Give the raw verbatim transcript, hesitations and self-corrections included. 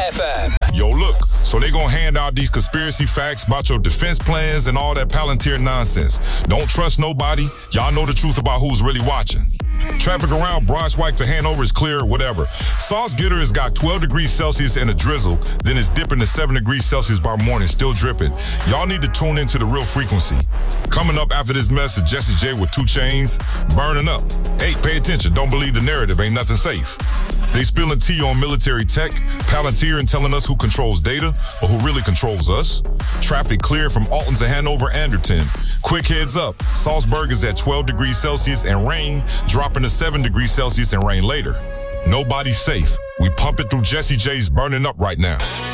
F M. Yo, look, so they gonna hand out these conspiracy facts about your defense plans and all that Palantir nonsense. Don't trust nobody. Y'all know the truth about who's really watching. Traffic around Braunschweig to Hanover is clear, whatever. Salzgitter has got twelve degrees Celsius and a drizzle, then it's dipping to seven degrees Celsius by morning, still dripping. Y'all need to tune into the real frequency. Coming up after this message, Jesse J with two chains, burning up. Hey, pay attention, don't believe the narrative, ain't nothing safe. They spilling tea on military tech, Palantir and telling us who controls data or who really controls us. Traffic clear from Alton to Hanover Anderton. Quick heads up, Salzburg is at twelve degrees Celsius and rain, dropping to seven degrees Celsius and rain later. Nobody's safe. We pump it through Jesse J's burning up right now.